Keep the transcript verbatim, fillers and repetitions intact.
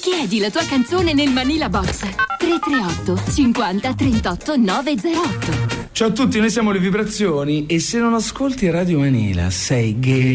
Chiedi la tua canzone nel Manila Box tre tre otto cinquanta trentotto novecentotto. Ciao a tutti, noi siamo Le Vibrazioni e se non ascolti Radio Manila sei gay.